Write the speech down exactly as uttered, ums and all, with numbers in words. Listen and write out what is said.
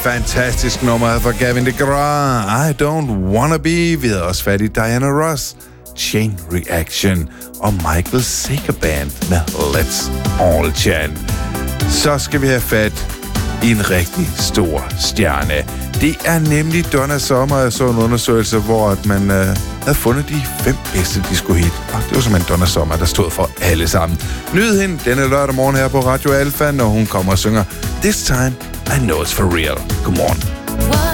fantastisk nummer fra Gavin DeGraw. I Don't Wanna Be. Vi havde også fat i Diana Ross, Chain Reaction og Michael Sager Band med Let's All Chant. Så skal vi have fat i en rigtig stor stjerne. Det er nemlig Donna Summer. Jeg så en undersøgelse, hvor man øh, havde fundet de fem bedste disco-hit. Og det var simpelthen Donna Summer, der stod for alle sammen. Nyd hende denne lørdag morgen her på Radio Alfa, når hun kommer og synger This Time I Know It's For Real. Godmorgen.